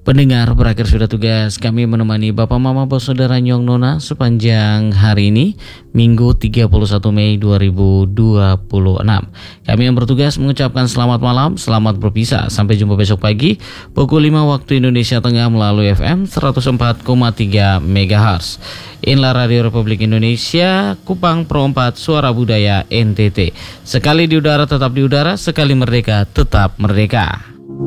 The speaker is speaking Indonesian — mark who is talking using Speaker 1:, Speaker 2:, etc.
Speaker 1: Pendengar, berakhir sudah tugas kami menemani Bapak Mama Bos Saudara Nyong Nona sepanjang hari ini, Minggu 31 Mei 2026. Kami yang bertugas mengucapkan selamat malam, selamat berpisah. Sampai jumpa besok pagi pukul 5 waktu Indonesia Tengah melalui FM 104,3 MHz. Inilah Radio Republik Indonesia, Kupang Pro 4, Suara Budaya NTT. Sekali di udara tetap di udara, sekali merdeka tetap merdeka.